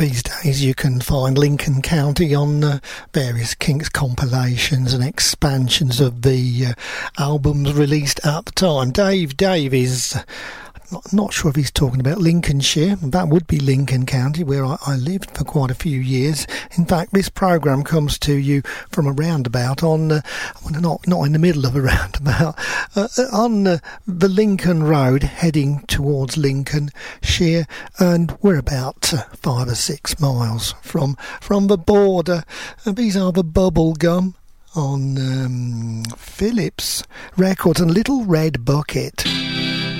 These days you can find Lincoln County on various Kinks compilations and expansions of the albums released at the time. Dave is... Not sure if he's talking about Lincolnshire. That would be Lincoln County, where I lived for quite a few years. In fact, this programme comes to you from a roundabout on, not in the middle of a roundabout, on the Lincoln Road, heading towards Lincolnshire, and we're about 5 or 6 miles from the border. These are the Bubblegum on Philips Records and Little Red Bucket.